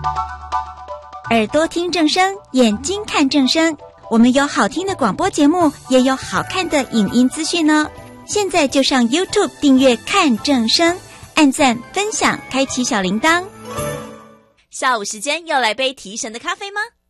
耳朵听正声，眼睛看正声，我们有好听的广播节目，也有好看的影音资讯哦。现在就上 YouTube 订阅看正声，按赞分享，开启小铃铛。 下午时间要来杯提神的咖啡吗？